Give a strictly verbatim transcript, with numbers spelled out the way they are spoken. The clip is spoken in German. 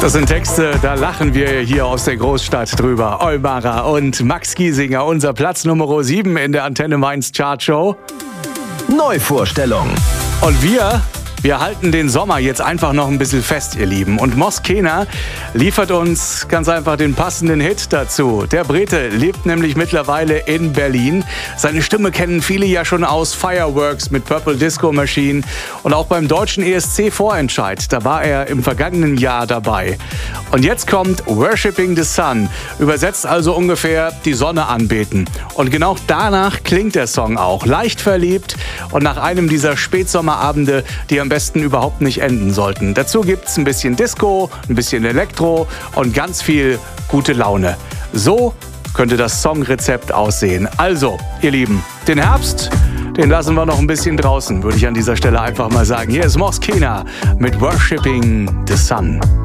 Das sind Texte, da lachen wir hier aus der Großstadt drüber. Eumara und Max Giesinger, unser Platz Nummer sieben in der Antenne Mainz Chartshow. Neuvorstellung. Und wir, wir halten den Sommer jetzt einfach noch ein bisschen fest, ihr Lieben. Und Moskena liefert uns ganz einfach den passenden Hit dazu. Der Brite lebt nämlich mittlerweile in Berlin. Seine Stimme kennen viele ja schon aus Fireworks mit Purple Disco Machine. Und auch beim deutschen E S C-Vorentscheid, da war er im vergangenen Jahr dabei. Und jetzt kommt Worshipping the Sun, übersetzt also ungefähr die Sonne anbeten. Und genau danach klingt der Song auch. Leicht verliebt und nach einem dieser Spätsommerabende, die am besten überhaupt nicht enden sollten. Dazu gibt's ein bisschen Disco, ein bisschen Elektro und ganz viel gute Laune. So könnte das Songrezept aussehen. Also, ihr Lieben, den Herbst, den lassen wir noch ein bisschen draußen, würde ich an dieser Stelle einfach mal sagen. Hier ist Moskena mit Worshipping the Sun.